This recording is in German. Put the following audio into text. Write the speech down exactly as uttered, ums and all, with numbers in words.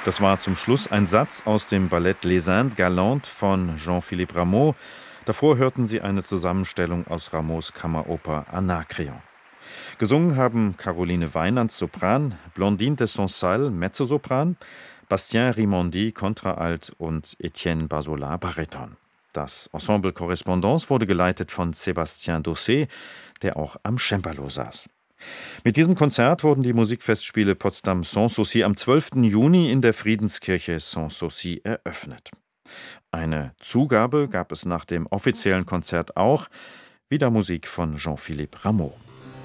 Das war zum Schluss ein Satz aus dem Ballett Les Indes Galantes von Jean-Philippe Rameau. Davor hörten Sie eine Zusammenstellung aus Rameaus Kammeroper Anacreon. Gesungen haben Caroline Weinand Sopran, Blondine de Saint-Saëns Mezzosopran, Bastien Rimondi Kontraalt und Etienne Bazola Bariton. Das Ensemble Correspondance wurde geleitet von Sébastien Dossé, der auch am Cembalo saß. Mit diesem Konzert wurden die Musikfestspiele Potsdam Sans Souci am zwölften Juni in der Friedenskirche Sans Souci eröffnet. Eine Zugabe gab es nach dem offiziellen Konzert auch, wieder Musik von Jean-Philippe Rameau.